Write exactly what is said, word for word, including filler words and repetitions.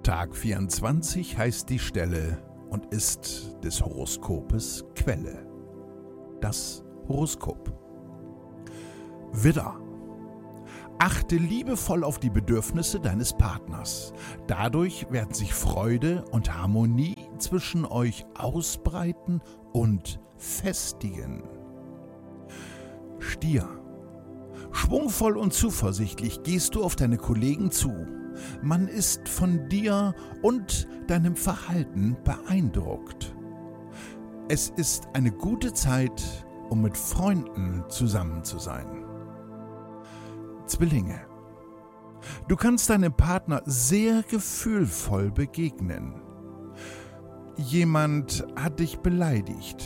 Tag vierundzwanzig heißt die Stelle und ist des Horoskopes Quelle. Das Horoskop. Widder. Achte liebevoll auf die Bedürfnisse deines Partners. Dadurch werden sich Freude und Harmonie zwischen euch ausbreiten und festigen. Stier. Schwungvoll und zuversichtlich gehst du auf deine Kollegen zu. Man ist von dir und deinem Verhalten beeindruckt. Es ist eine gute Zeit, um mit Freunden zusammen zu sein. Zwillinge. Du kannst deinem Partner sehr gefühlvoll begegnen. Jemand hat dich beleidigt.